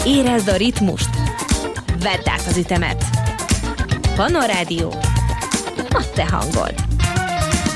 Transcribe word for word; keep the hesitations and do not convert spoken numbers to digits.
Érezd a ritmust, vedd át az ütemet. Pannon Rádió, a te hangod.